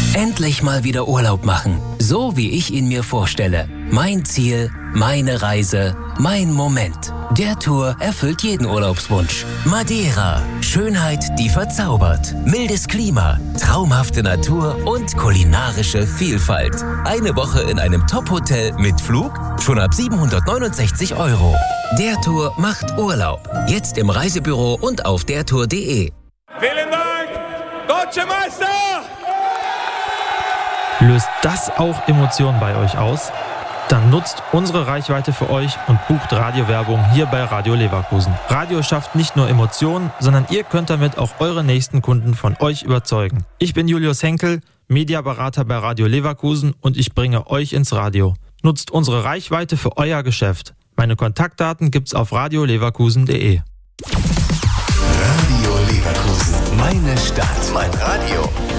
Endlich mal wieder Urlaub machen, so wie ich ihn mir vorstelle. Mein Ziel, meine Reise, mein Moment. Der Tour erfüllt jeden Urlaubswunsch. Madeira, Schönheit, die verzaubert. Mildes Klima, traumhafte Natur und kulinarische Vielfalt. Eine Woche in einem Top-Hotel mit Flug schon ab 769 €. Der Tour macht Urlaub. Jetzt im Reisebüro und auf dertour.de. Vielen Dank, Deutsche Meister! Löst das auch Emotionen bei euch aus? Dann nutzt unsere Reichweite für euch und bucht Radiowerbung hier bei Radio Leverkusen. Radio schafft nicht nur Emotionen, sondern ihr könnt damit auch eure nächsten Kunden von euch überzeugen. Ich bin Julius Henkel, Mediaberater bei Radio Leverkusen und ich bringe euch ins Radio. Nutzt unsere Reichweite für euer Geschäft. Meine Kontaktdaten gibt's auf radioleverkusen.de. Radio Leverkusen. Meine Stadt. Mein Radio.